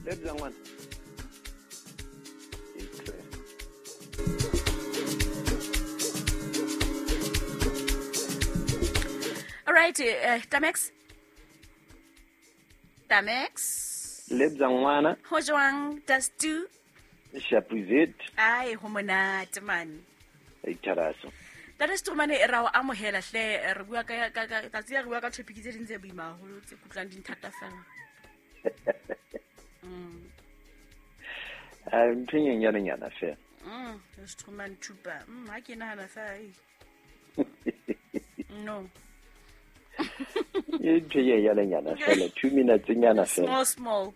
Lebza ngwana. All right, Tamex. Lebza ngwana. Ho jwang das du? Shaprizet. Ai ho monate man. Itaraso. That is tumane ra o amohela hle re bua ka tatsi re bua ka topic tse dintse boima holo tse kutlang di thata fela. I'm thinking yana fe. That's tumane tupa. Ha ke nahana fa ai. No. You thinking yana fe. 2 minutes yana fe. Small.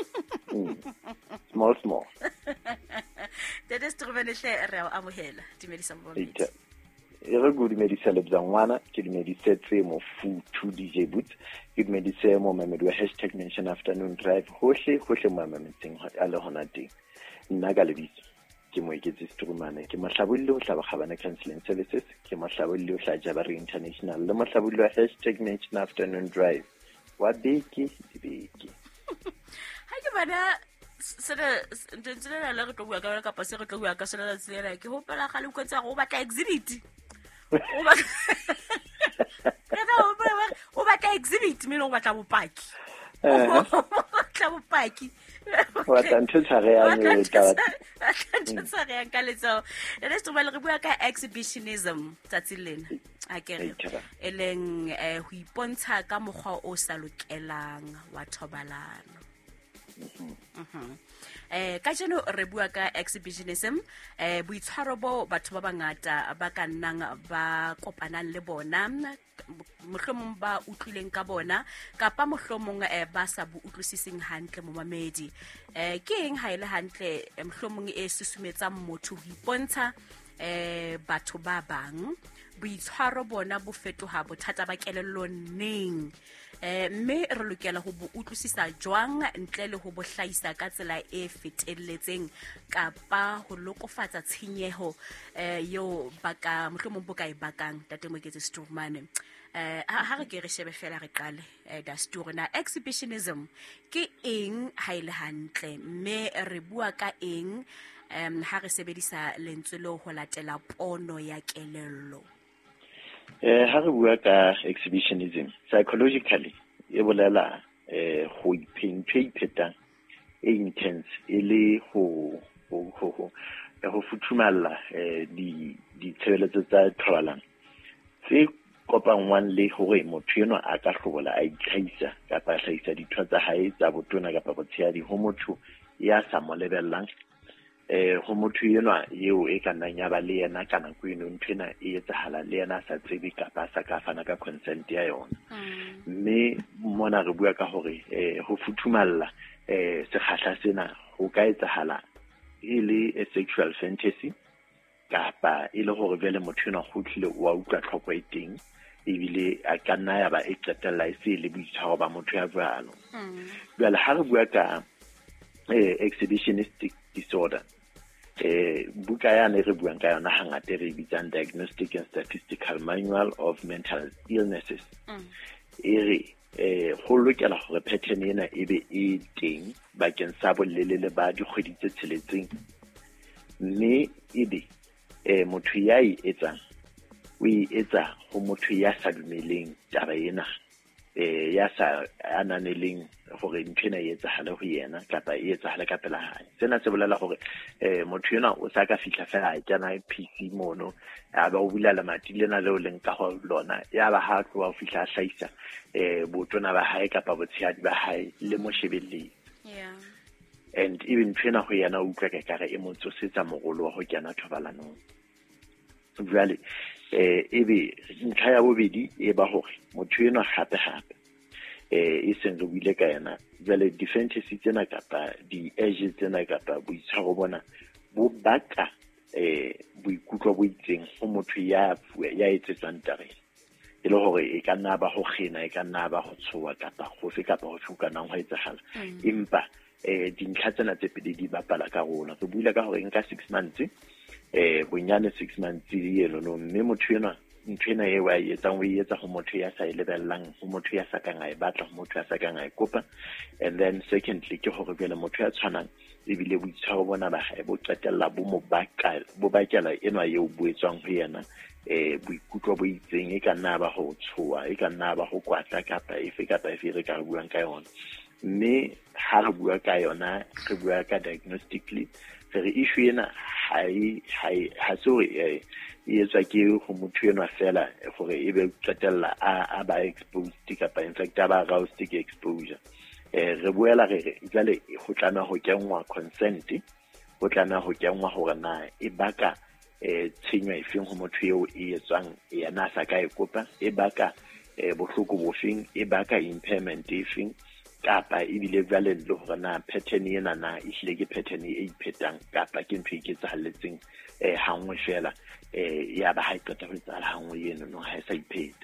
Small. That is tumane hle ra o amohela. Dimedisa mbona. Re go dumedisa Lebza ngwana ke dumedisetse mo Futu DJ Boots ke dumedise mo mamedi wa #mention afternoon drive hohle mo mametseng a le hona teng nna ka lebitso ke mo iketse strumane ke mahlabolli o hlaba khabana counseling services ke mahlabolli o hla Jabari International le mahlabolli wa #mention afternoon drive wa beke dibeke ha ke bana sera ntsela la re tlo bua ka ka pase re tlo bua ka sela tsela ke hopela ga le uketsa go batla exhibit o batla exhibit me no batla bopaki batla bopaki wa tantse tsare ya ne ka letso le se ba le re bua ka exhibitionism tsatsilena a kere eleng ho ipontsha ka mokgwa o sa lokelang wa thobalano ka jeno re bua ka exhibitionism boitshwaro bo batho ba bangata ba ka nnang ba kopanang le bona mohlomong ba utlwileng ka bona kapa mohlomong ba sa bo utlwisising hantle mo mamedi ke eng ha ile hantle mohlomong e susumetsang motho ho ipontsha batho ba bang boitshwaro bona bo fetoha bothata ba kelello neng mme re lokela ho bo utlwisisa jwang ntle le ho bo hlaisa ka tsela e fetelletseng kapa ho lokofatsa tshinyeho yo baka mohlomong bo ka e bakang tate Moketse Strumane ha re ke re shebe fela re qale da story na exhibitionism ke eng ha ile hantle mme re bua ka eng ha re sebedisa lentswe lo ho latela pono ya kelello ha re bua ka exhibitionism psychologically e bolela go iphetang e intense e le go futhumalla di tshebeletso tsa thobalano tse kopangwang le hore motho eno a ka hlobola a itlhaisa kapa a hlahisa ditho tsa hae tsa botona kapa botshehadi ho motho ya sa mo lebellang ho motho eo e ka nnang ya ba le yena ka nako eno nthwena e etsahala le yena sa tsebe kapa sa ka fana ka consent ya yona mme mona re bua ka hore ho futhumalla sekgahla sena ho ka etsahala e le a sexual fantasy kapa e le hore vele motho ena go tlile wa utlwa tlhoko e teng ebile a ka nna ya ba e qetella e se le boitshwaro ba motho ya jwalo jwale ha re bua ka exhibitionistic disorder buka yana re buang ka yona hangata re bitsang Diagnostic and Statistical Manual of Mental Illnesses re go lokela gore pattern ena e be e teng bakeng sa bolelele ba dikgwedi tse tsheletseng mme ebe motho ya e etsang o e etsa go motho ya sa dumeleng taba ena ya sa ananeleng gore nthwena e etsagale ho yena kapa e etsagale ka pela hae sena se bolela gore motho yena o sa ka fihla fela a tsena PC mono a ba o bula le matilena le o leng ka go lona ya ba ha tloa o fihla a hlaisa botona ba hae kapa botshehadi ba hae le mo shebelletse and even nthwena ho yena o utlwa ka kare e mo tsosetsa mogolo wa ho kena thobalanong jwale ebe ntlha ya bobedi e ba hore motho eno gape e seng re buile ka yena jwale di-fantasy tsena kapa di-urges tsena kapa boitshwaro bona bo baka boikutlo bo itseng go motho ya etsetsang tabeng e le hore e ka nna ba go kgena e ka nna ba go tshowa kapa go fe kapa go tshukanang go etsagala empa dintlha tsena tse pedi di bapala karolo re buile ka hore nka 6 months bonyane 6 months eno no mme motho ena ntwena e wa etsa go motho ya sa lebellang go motho ya sa ka nga e batla go motho ya sa ka nga e kopa. And then secondly ke gore bele motho ya tshwanang e bile boitshwaro bona ba gae bo qetella bo bakela enwa ye o buetswang go yena boikutlo bo itseng e ka nna ba go tshoa e ka nna ba go kwatla kapa efe re ka re buang ka yona. Mme ha re bua ka yona re bua ka diagnostically re issue ena ha so e etswa ke go motho enwa fela gore e be qetella a ba exposed kapa in fact ba aroused ke exposure. Re buela re jale go tlana go kenngwa consent go tlana go kenngwa gore na e baka tshenyo e feng go motho eo e etswang yena sa ka e kopa e baka bohloko bofeng e baka impairment e feng kapa e bile valid le gore na pattern ena na e hlile ke pattern e iphetang kapa ke ntho e ke tsahalletseng hangwe fela ya ba ha iqeta go tsala hangwe yeno no ha sa ipheta.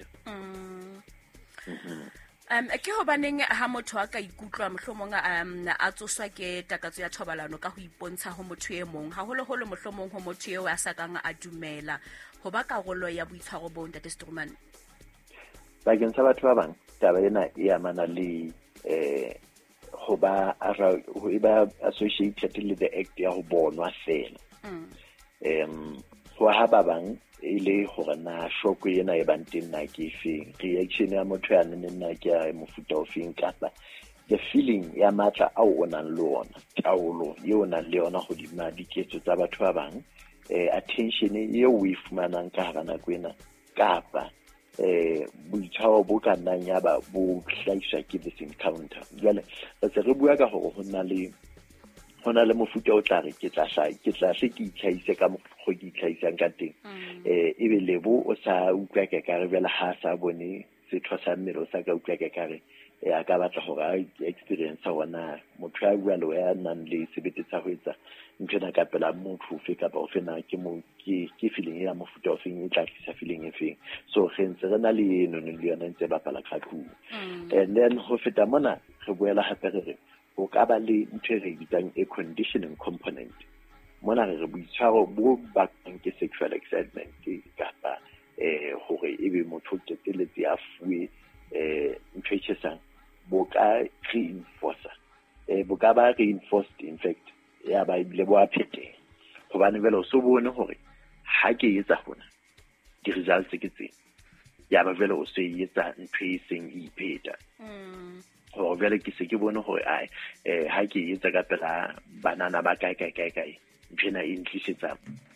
Ke hobaneng ha motho a ka ikutlwa mohlomong a tsoswa ke takatso ya thobalano ka ho ipontsha ho motho e mong haholoholo mohlomong ho motho eo a sa kang a dumela ho ba karolo ya boitshwaro bo Ntate Stroman? Bakeng sa batho ba bang taba ena e amana le ho ba associated le the act ya ho bonwa fela. Go ha ba bang e le gore na shoko ena e bang teng na ke efeng reaction ya motho ya nne nna ke ya mofuta ofeng kapa the feeling ya matla a o nang le ona taolo ye o nang le ona godima diketso tsa batho ba bang attention ye o e fumanang ka hara nako ena kapa boitshwaro bo ka nnang ya ba bo hlahiswa ke this encounter. Jwale re bua ka gore hona le mofuta o tla re ke tla ke itlhaise ka mo go ke itlhaisang ka teng e be lebo o sa utlwa ke ka re bela ha sa bone setho sa mmele o sa ka utlwa ke ka re ya ka batla gore a experience ona motho ya bua le ya nang le sebete tsa go etsa ntšhena ka pela motho fe kapa o fena ke feeling ya mofuta o feng e tla tlisa feeling e feng so re ntse re na le eno le yona ntse ba pala khatlu. And then ho feta mona re boela hape re o ka ba le ntho e re bitsang a conditioning component mona re boitshwaro bo bakang ke sexual excitement kapa gore e be motho tseteletse a fuwe ntho e tshesang bo ka reinforcer bo ka ba reinforced in fact ya ba ile bo a phete gobane bela o so bone gore ha ke etsa gona di results ke tse ya ba bela o se etsa ntho e seng e ipheta gore bela ke se ke bone gore ha ke etsa ka pela banana ba kae ntšhena e ntlisetsa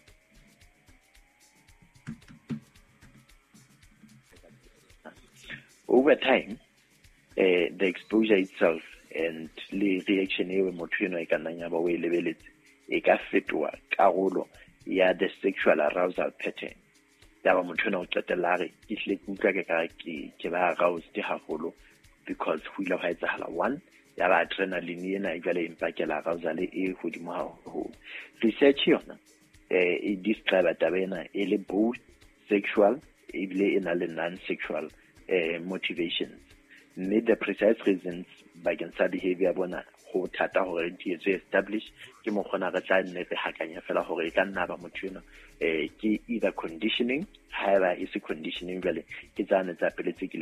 over time the exposure itself and the reaction e motho eno e ka nnang ya ba o e lebeletse e ka fetoa karolo ya the sexual arousal pattern ya ba motho eno o qetella re ke hle ke utlwa ke ba aroused haholo because ho ile ha etsahala one ya ba adrenaline ena e jale impakela arousal e hodimo haholo. Research yona e describe tabena e le both sexual e bile ena le non-sexual motivations. Mme the precise reasons bakeng sa behavior bona go thata gore di etse establish ke mo gona re tla nne re hakanya fela gore e ka nna ba motho eno ke either conditioning ha ba e se conditioning jale ke tsane tsa pele tse